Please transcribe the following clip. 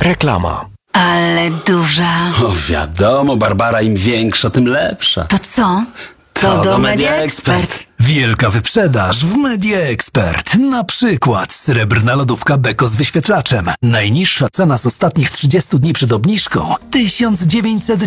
Reklama. Ale duża. O, wiadomo, Barbara, im większa, tym lepsza. To co? To do Media Expert. Wielka wyprzedaż w Media Expert. Na przykład srebrna lodówka Beko z wyświetlaczem. Najniższa cena z ostatnich 30 dni przed obniżką 1900